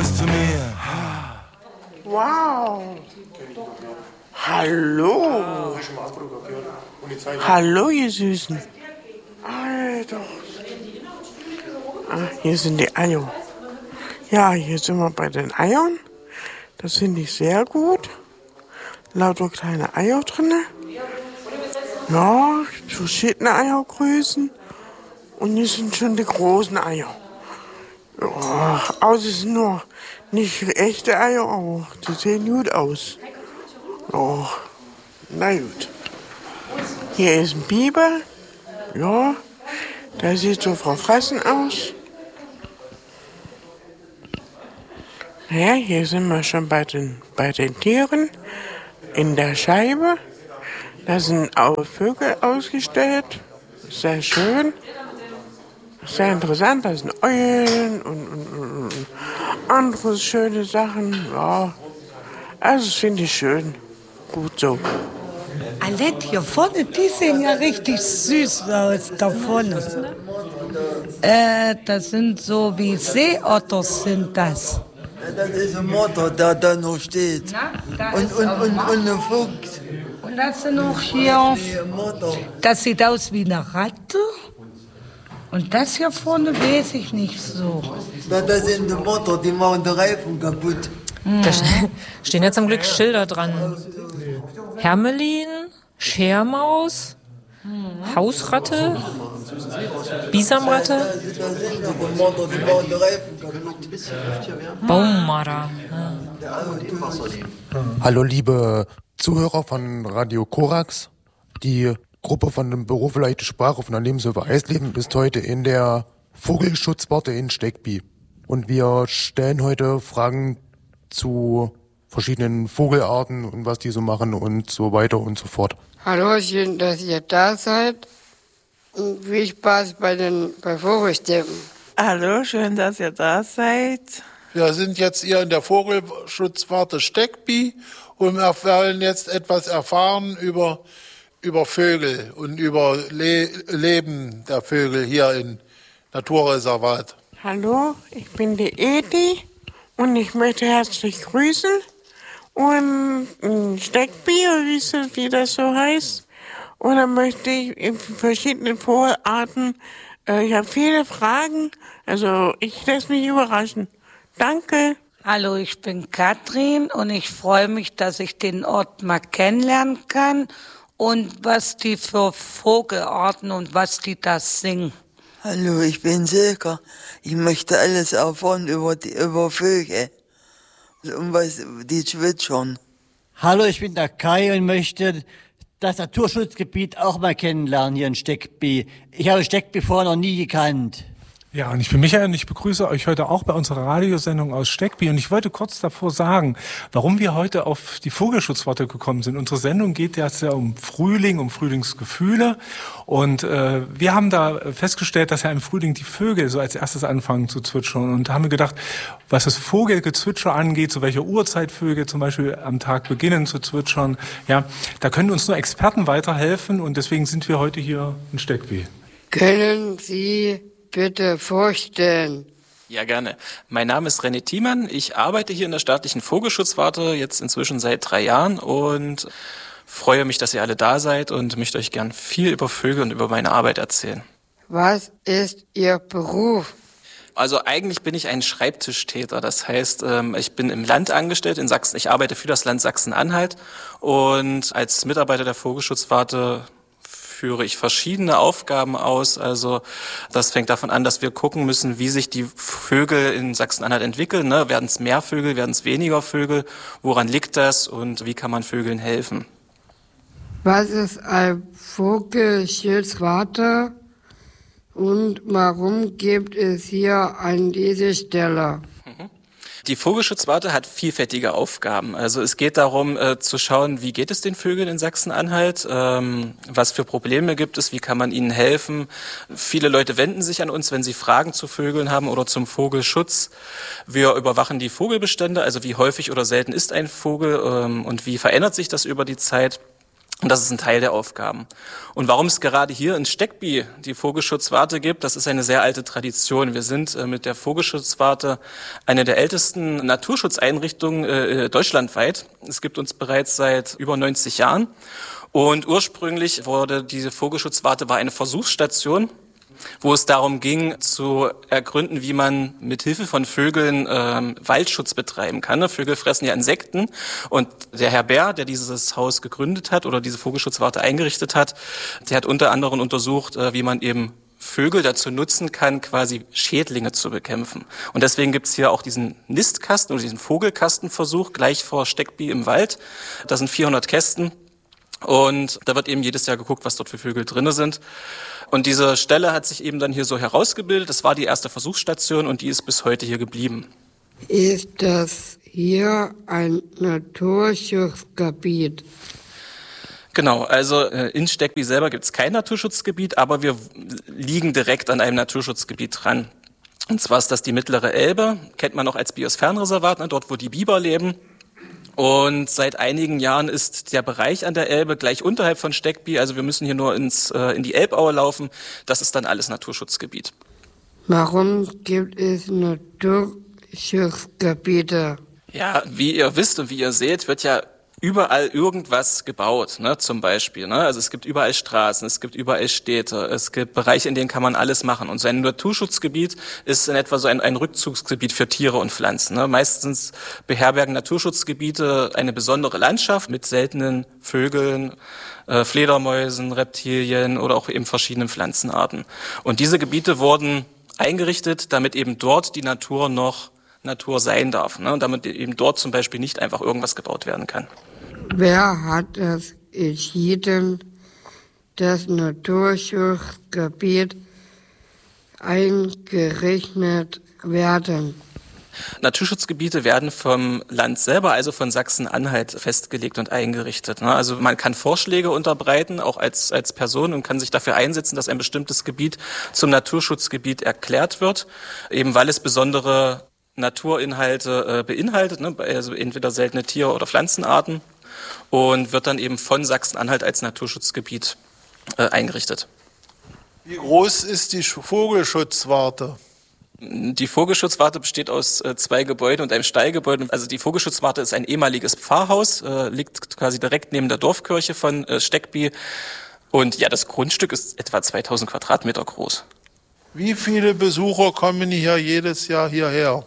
kommst zu mir. Wow. Hallo. Hallo, ihr Süßen. Alter. Hier sind die Eier. Ja, hier sind wir bei den Eiern. Das finde ich sehr gut. Lauter kleine Eier drin. Ja, verschiedene Eiergrößen. Und hier sind schon die großen Eier. Ja, außer es sind nur nicht echte Eier, aber die sehen gut aus. Ja, na gut. Hier ist ein Biber. Ja, der sieht so verfressen aus. Ja, hier sind wir schon bei den Tieren. In der Scheibe. Da sind auch Vögel ausgestellt. Sehr schön. Sehr interessant. Da sind Eulen und andere schöne Sachen. Ja, also das finde ich schön. Gut so. Alette, hier vorne, die sehen ja richtig süß aus, da vorne. Das sind so wie Seeotters sind das. Das ist ein Motor, der da noch steht. Na, Und ein Fuchs. Und das sind noch hier, das sieht aus wie eine Ratte. Und das hier vorne weiß ich nicht so. Das sind die Motor, die machen den Reifen kaputt. Da stehen ja zum Glück Schilder dran. Hermelin, Schermaus, Hausratte, Bisamratte, Das sind die Motor, die machen den Reifen kaputt. Baummarder. Hallo liebe Zuhörer von Radio Korax. Die Gruppe von dem Büro für leichte Sprache von der Lebenshilfe Eisleben ist heute in der Vogelschutzwarte in Steckby. Und wir stellen heute Fragen zu verschiedenen Vogelarten und was die so machen und so weiter und so fort. Hallo, schön, dass ihr da seid. Und viel Spaß bei Vogelstimmen. Hallo, schön, dass ihr da seid. Wir sind jetzt hier in der Vogelschutzwarte Steckby und wir wollen jetzt etwas erfahren über Vögel und über Leben der Vögel hier im Naturreservat. Hallo, ich bin die Edi und ich möchte herzlich grüßen. Und Steckby, wie das so heißt. Und dann möchte ich in verschiedenen Vogelarten, ich habe viele Fragen, also ich lasse mich überraschen. Danke. Hallo, ich bin Katrin und ich freue mich, dass ich den Ort mal kennenlernen kann und was die für Vogelarten und was die da singen. Hallo, ich bin Silke. Ich möchte alles erfahren über Vögel. Und was die zwitschern. Hallo, ich bin der Kai und möchte das Naturschutzgebiet auch mal kennenlernen hier in Steckby. Ich habe Steckby vorher noch nie gekannt. Ja, und ich bin Michael und ich begrüße euch heute auch bei unserer Radiosendung aus Steckby. Und ich wollte kurz davor sagen, warum wir heute auf die Vogelschutzwarte gekommen sind. Unsere Sendung geht ja um Frühling, um Frühlingsgefühle. Und wir haben da festgestellt, dass ja im Frühling die Vögel so als erstes anfangen zu zwitschern. Und da haben wir gedacht, was das Vogelgezwitscher angeht, zu welcher Uhrzeit Vögel zum Beispiel am Tag beginnen zu zwitschern, ja, da können uns nur Experten weiterhelfen. Und deswegen sind wir heute hier in Steckby. Können Sie bitte vorstellen? Ja, gerne. Mein Name ist René Thiemann. Ich arbeite hier in der staatlichen Vogelschutzwarte jetzt inzwischen seit 3 Jahren und freue mich, dass ihr alle da seid und möchte euch gern viel über Vögel und über meine Arbeit erzählen. Was ist Ihr Beruf? Also eigentlich bin ich ein Schreibtischtäter. Das heißt, ich bin im Land angestellt in Sachsen. Ich arbeite für das Land Sachsen-Anhalt und als Mitarbeiter der Vogelschutzwarte führe ich verschiedene Aufgaben aus. Also das fängt davon an, dass wir gucken müssen, wie sich die Vögel in Sachsen-Anhalt entwickeln. Ne? Werden es mehr Vögel, werden es weniger Vögel? Woran liegt das und wie kann man Vögeln helfen? Was ist ein Vogelschutzwarte und warum gibt es hier an dieser Stelle? Die Vogelschutzwarte hat vielfältige Aufgaben. Also es geht darum, zu schauen, wie geht es den Vögeln in Sachsen-Anhalt, was für Probleme gibt es, wie kann man ihnen helfen. Viele Leute wenden sich an uns, wenn sie Fragen zu Vögeln haben oder zum Vogelschutz. Wir überwachen die Vogelbestände, also wie häufig oder selten ist ein Vogel und wie verändert sich das über die Zeit. Und das ist ein Teil der Aufgaben. Und warum es gerade hier in Steckby die Vogelschutzwarte gibt, das ist eine sehr alte Tradition. Wir sind mit der Vogelschutzwarte eine der ältesten Naturschutzeinrichtungen deutschlandweit. Es gibt uns bereits seit über 90 Jahren. Und ursprünglich wurde diese Vogelschutzwarte war eine Versuchsstation, wo es darum ging, zu ergründen, wie man mit Hilfe von Vögeln Waldschutz betreiben kann. Vögel fressen ja Insekten und der Herr Bär, der dieses Haus gegründet hat oder diese Vogelschutzwarte eingerichtet hat, der hat unter anderem untersucht, wie man eben Vögel dazu nutzen kann, quasi Schädlinge zu bekämpfen. Und deswegen gibt's hier auch diesen Nistkasten oder diesen Vogelkastenversuch gleich vor Steckby im Wald. Da sind 400 Kästen. Und da wird eben jedes Jahr geguckt, was dort für Vögel drinne sind. Und diese Stelle hat sich eben dann hier so herausgebildet. Das war die erste Versuchsstation und die ist bis heute hier geblieben. Ist das hier ein Naturschutzgebiet? Genau, also in Steckby selber gibt es kein Naturschutzgebiet, aber wir liegen direkt an einem Naturschutzgebiet dran. Und zwar ist das die Mittlere Elbe, kennt man auch als Biosphärenreservat, dort wo die Biber leben. Und seit einigen Jahren ist der Bereich an der Elbe gleich unterhalb von Steckby, also wir müssen hier nur in die Elbaue laufen, das ist dann alles Naturschutzgebiet. Warum gibt es Naturschutzgebiete? Ja, wie ihr wisst und wie ihr seht, wird ja überall irgendwas gebaut, zum Beispiel. Also es gibt überall Straßen, es gibt überall Städte, es gibt Bereiche, in denen kann man alles machen. Und so ein Naturschutzgebiet ist in etwa so ein Rückzugsgebiet für Tiere und Pflanzen. Meistens beherbergen Naturschutzgebiete eine besondere Landschaft mit seltenen Vögeln, Fledermäusen, Reptilien oder auch eben verschiedenen Pflanzenarten. Und diese Gebiete wurden eingerichtet, damit eben dort die Natur noch Natur sein darf, und damit eben dort zum Beispiel nicht einfach irgendwas gebaut werden kann. Wer hat es entschieden, das Naturschutzgebiet eingerichtet werden? Naturschutzgebiete werden vom Land selber, also von Sachsen-Anhalt, festgelegt und eingerichtet. Also man kann Vorschläge unterbreiten, auch als Person, und kann sich dafür einsetzen, dass ein bestimmtes Gebiet zum Naturschutzgebiet erklärt wird, eben weil es besondere Naturinhalte beinhaltet, also entweder seltene Tier- oder Pflanzenarten, und wird dann eben von Sachsen-Anhalt als Naturschutzgebiet eingerichtet. Wie groß ist die Vogelschutzwarte? Die Vogelschutzwarte besteht aus 2 Gebäuden und einem Stallgebäude. Also die Vogelschutzwarte ist ein ehemaliges Pfarrhaus, liegt quasi direkt neben der Dorfkirche von Steckby. Und ja, das Grundstück ist etwa 2000 Quadratmeter groß. Wie viele Besucher kommen hier jedes Jahr hierher?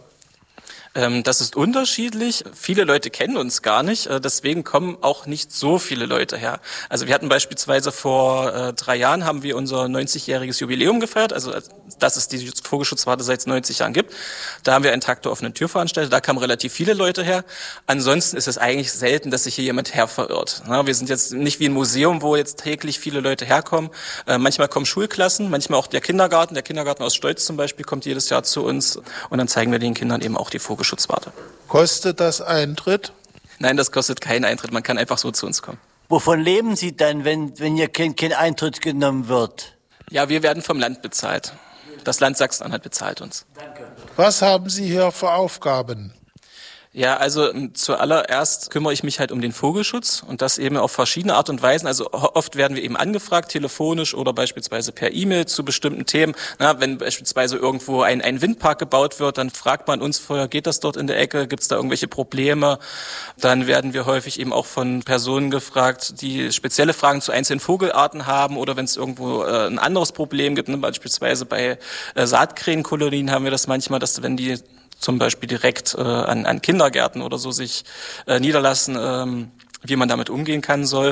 Das ist unterschiedlich. Viele Leute kennen uns gar nicht, deswegen kommen auch nicht so viele Leute her. Also wir hatten beispielsweise vor 3 Jahren haben wir unser 90-jähriges Jubiläum gefeiert, also dass es die Vogelschutzwarte seit 90 Jahren gibt. Da haben wir einen Tag der offenen Tür veranstaltet, da kamen relativ viele Leute her. Ansonsten ist es eigentlich selten, dass sich hier jemand her verirrt. Wir sind jetzt nicht wie ein Museum, wo jetzt täglich viele Leute herkommen. Manchmal kommen Schulklassen, manchmal auch der Kindergarten. Der Kindergarten aus Stolz zum Beispiel kommt jedes Jahr zu uns, und dann zeigen wir den Kindern eben auch die Vogelschutzwarte. Kostet das Eintritt? Nein, das kostet keinen Eintritt. Man kann einfach so zu uns kommen. Wovon leben Sie dann, wenn hier kein Eintritt genommen wird? Ja, wir werden vom Land bezahlt. Das Land Sachsen-Anhalt bezahlt uns. Danke. Was haben Sie hier für Aufgaben? Ja, also zuallererst kümmere ich mich halt um den Vogelschutz, und das eben auf verschiedene Art und Weisen. Also oft werden wir eben angefragt, telefonisch oder beispielsweise per E-Mail zu bestimmten Themen. Wenn beispielsweise irgendwo ein Windpark gebaut wird, dann fragt man uns vorher, geht das dort in der Ecke, gibt es da irgendwelche Probleme? Dann werden wir häufig eben auch von Personen gefragt, die spezielle Fragen zu einzelnen Vogelarten haben, oder wenn es irgendwo ein anderes Problem gibt, beispielsweise bei Saatkrähenkolonien haben wir das manchmal, dass wenn die zum Beispiel direkt an Kindergärten oder so sich niederlassen, wie man damit umgehen soll.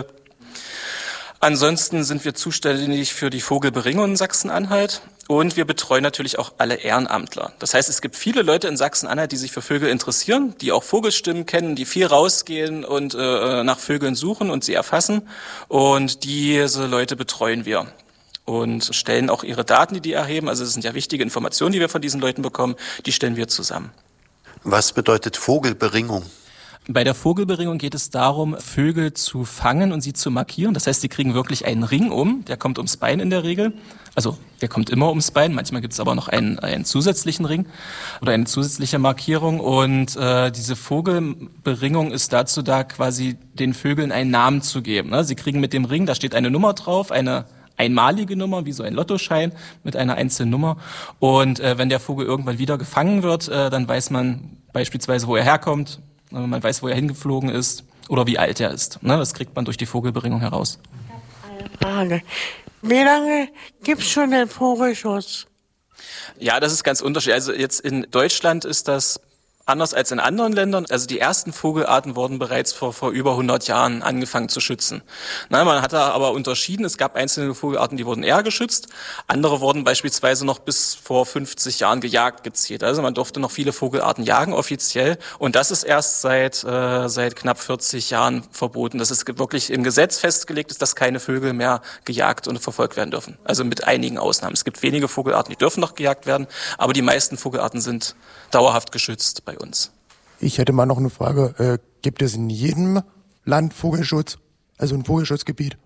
Ansonsten sind wir zuständig für die Vogelberingung in Sachsen-Anhalt, und wir betreuen natürlich auch alle Ehrenamtler. Das heißt, es gibt viele Leute in Sachsen-Anhalt, die sich für Vögel interessieren, die auch Vogelstimmen kennen, die viel rausgehen und nach Vögeln suchen und sie erfassen, und diese Leute betreuen wir und stellen auch ihre Daten, die erheben. Also es sind ja wichtige Informationen, die wir von diesen Leuten bekommen, die stellen wir zusammen. Was bedeutet Vogelberingung? Bei der Vogelberingung geht es darum, Vögel zu fangen und sie zu markieren. Das heißt, sie kriegen wirklich einen Ring um, der kommt ums Bein in der Regel. Also der kommt immer ums Bein, manchmal gibt es aber noch einen zusätzlichen Ring oder eine zusätzliche Markierung. Und diese Vogelberingung ist dazu da, quasi den Vögeln einen Namen zu geben. Ne? Sie kriegen mit dem Ring, da steht eine Nummer drauf, eine einmalige Nummer, wie so ein Lottoschein mit einer einzelnen Nummer. Und wenn der Vogel irgendwann wieder gefangen wird, dann weiß man beispielsweise, wo er herkommt. Man weiß, wo er hingeflogen ist oder wie alt er ist. Das kriegt man durch die Vogelberingung heraus. Eine Frage. Wie lange gibt's schon den Vogelschutz? Ja, das ist ganz unterschiedlich. Also jetzt in Deutschland ist das anders als in anderen Ländern. Also die ersten Vogelarten wurden bereits vor über 100 Jahren angefangen zu schützen. Man hat da aber unterschieden. Es gab einzelne Vogelarten, die wurden eher geschützt. Andere wurden beispielsweise noch bis vor 50 Jahren gejagt gezielt. Also man durfte noch viele Vogelarten jagen offiziell. Und das ist erst seit knapp 40 Jahren verboten. Das ist wirklich im Gesetz festgelegt ist, dass keine Vögel mehr gejagt und verfolgt werden dürfen. Also mit einigen Ausnahmen. Es gibt wenige Vogelarten, die dürfen noch gejagt werden. Aber die meisten Vogelarten sind dauerhaft geschützt bei uns. Ich hätte mal noch eine Frage. Gibt es in jedem Land Vogelschutz? Also ein Vogelschutzgebiet?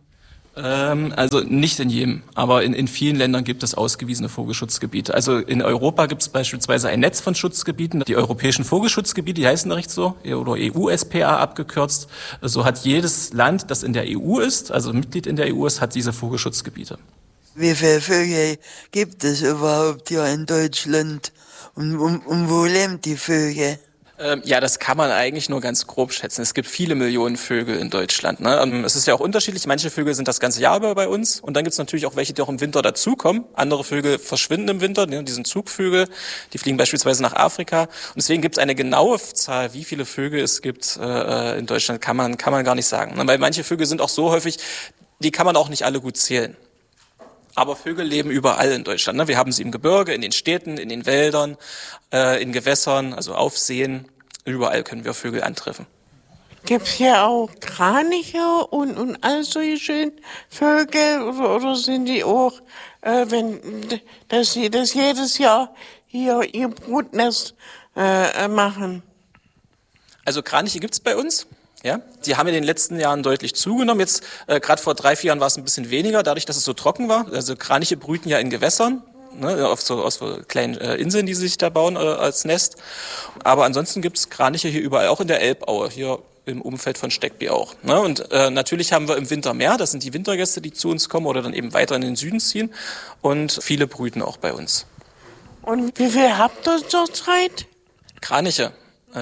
Also nicht in jedem, aber in vielen Ländern gibt es ausgewiesene Vogelschutzgebiete. Also in Europa gibt es beispielsweise ein Netz von Schutzgebieten, die europäischen Vogelschutzgebiete, die heißen da nicht so, oder EU-SPA abgekürzt. So hat jedes Land, das in der EU ist, also Mitglied in der EU ist, hat diese Vogelschutzgebiete. Wie viele Vögel gibt es überhaupt hier in Deutschland? Und wo leben die Vögel? Ja, das kann man eigentlich nur ganz grob schätzen. Es gibt viele Millionen Vögel in Deutschland. Es ist ja auch unterschiedlich. Manche Vögel sind das ganze Jahr über bei uns. Und dann gibt es natürlich auch welche, die auch im Winter dazukommen. Andere Vögel verschwinden im Winter. Die sind Zugvögel. Die fliegen beispielsweise nach Afrika. Und deswegen gibt es eine genaue Zahl, wie viele Vögel es gibt in Deutschland, kann man gar nicht sagen. Weil manche Vögel sind auch so häufig, die kann man auch nicht alle gut zählen. Aber Vögel leben überall in Deutschland. Wir haben sie im Gebirge, in den Städten, in den Wäldern, in Gewässern, also auf Seen. Überall können wir Vögel antreffen. Gibt's hier auch Kraniche und all solche schönen Vögel oder sind die auch, dass sie das jedes Jahr hier ihr Brutnest machen? Also Kraniche gibt's bei uns. Ja, die haben in den letzten Jahren deutlich zugenommen. Jetzt, gerade vor 3-4 Jahren war es ein bisschen weniger, dadurch, dass es so trocken war. Also Kraniche brüten ja in Gewässern, auf so kleinen Inseln, die sie sich da bauen als Nest. Aber ansonsten gibt's Kraniche hier überall, auch in der Elbaue, hier im Umfeld von Steckby auch. Und natürlich haben wir im Winter mehr, das sind die Wintergäste, die zu uns kommen oder dann eben weiter in den Süden ziehen. Und viele brüten auch bei uns. Und wie viel habt ihr zurzeit? Kraniche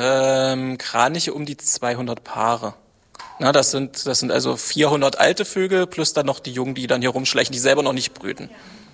um die 200 Paare. Das sind also 400 alte Vögel plus dann noch die Jungen, die dann hier rumschleichen, die selber noch nicht brüten.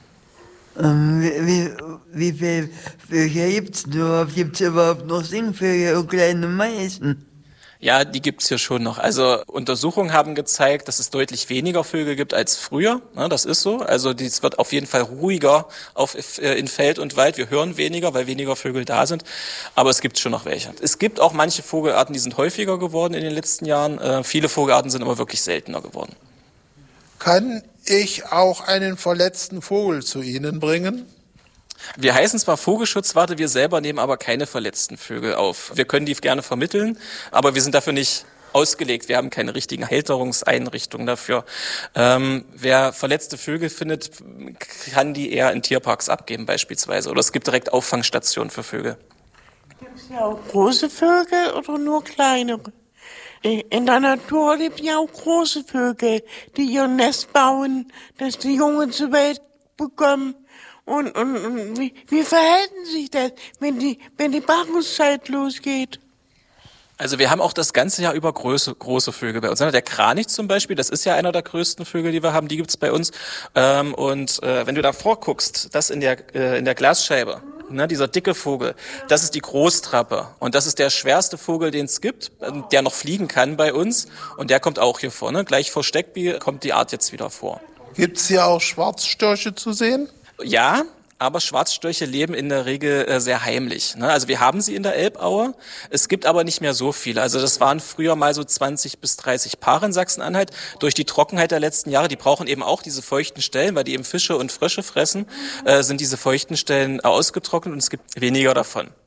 Wie viele Vögel gibt's überhaupt? Gibt's überhaupt noch Singvögel und kleine Meisen? Ja, die gibt's hier schon noch. Also Untersuchungen haben gezeigt, dass es deutlich weniger Vögel gibt als früher. Das ist so. Also es wird auf jeden Fall ruhiger in Feld und Wald. Wir hören weniger, weil weniger Vögel da sind. Aber es gibt schon noch welche. Es gibt auch manche Vogelarten, die sind häufiger geworden in den letzten Jahren. Viele Vogelarten sind aber wirklich seltener geworden. Kann ich auch einen verletzten Vogel zu Ihnen bringen? Wir heißen zwar Vogelschutzwarte, wir selber nehmen aber keine verletzten Vögel auf. Wir können die gerne vermitteln, aber wir sind dafür nicht ausgelegt. Wir haben keine richtigen Halterungseinrichtungen dafür. Wer verletzte Vögel findet, kann die eher in Tierparks abgeben beispielsweise. Oder es gibt direkt Auffangstationen für Vögel. Gibt es ja auch große Vögel oder nur kleinere? In der Natur leben ja auch große Vögel, die ihr Nest bauen, dass die Jungen zur Welt bekommen. Und wie verhalten sich das, wenn die Paarungszeit losgeht? Also wir haben auch das ganze Jahr über große Vögel bei uns. Der Kranich zum Beispiel, das ist ja einer der größten Vögel, die wir haben, die gibt's bei uns. Wenn du da vorguckst, das in der Glasscheibe, dieser dicke Vogel, das ist die Großtrappe. Und das ist der schwerste Vogel, den es gibt, der noch fliegen kann bei uns. Und der kommt auch hier vor. Gleich vor Steckby kommt die Art jetzt wieder vor. Gibt's hier auch Schwarzstörche zu sehen? Ja, aber Schwarzstörche leben in der Regel sehr heimlich. Also wir haben sie in der Elbaue, es gibt aber nicht mehr so viele. Also das waren früher mal so 20 bis 30 Paare in Sachsen-Anhalt. Durch die Trockenheit der letzten Jahre, die brauchen eben auch diese feuchten Stellen, weil die eben Fische und Frösche fressen, sind diese feuchten Stellen ausgetrocknet und es gibt weniger davon.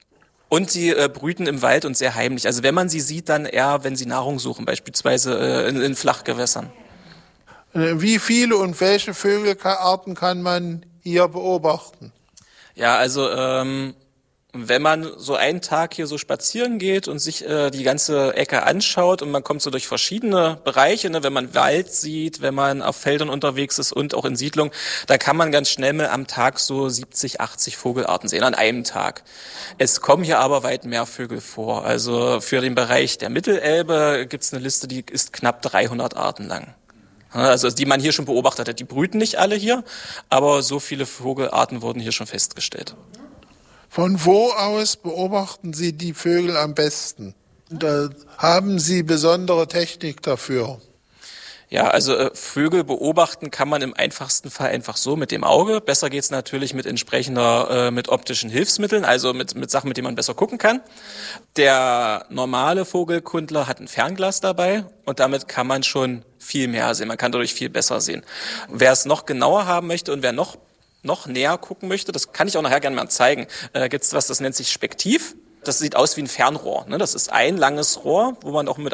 Und sie brüten im Wald und sehr heimlich. Also wenn man sie sieht, dann eher, wenn sie Nahrung suchen, beispielsweise in Flachgewässern. Wie viele und welche Vögelarten kann man hier beobachten? Ja, also wenn man so einen Tag hier so spazieren geht und sich die ganze Ecke anschaut und man kommt so durch verschiedene Bereiche, ne, wenn man Wald sieht, wenn man auf Feldern unterwegs ist und auch in Siedlungen, da kann man ganz schnell mal am Tag so 70, 80 Vogelarten sehen, an einem Tag. Es kommen hier aber weit mehr Vögel vor. Also für den Bereich der Mittelelbe gibt's eine Liste, die ist knapp 300 Arten lang. Also die man hier schon beobachtet hat. Die brüten nicht alle hier, aber so viele Vogelarten wurden hier schon festgestellt. Von wo aus beobachten Sie die Vögel am besten? Da haben Sie besondere Technik dafür? Ja, also Vögel beobachten kann man im einfachsten Fall einfach so mit dem Auge. Besser geht's natürlich mit mit optischen Hilfsmitteln, also mit Sachen, mit denen man besser gucken kann. Der normale Vogelkundler hat ein Fernglas dabei und damit kann man schon viel mehr sehen. Man kann dadurch viel besser sehen. Wer es noch genauer haben möchte und wer noch näher gucken möchte, das kann ich auch nachher gerne mal zeigen, gibt's was, das nennt sich Spektiv. Das sieht aus wie ein Fernrohr. Ne? Das ist ein langes Rohr, wo man auch mit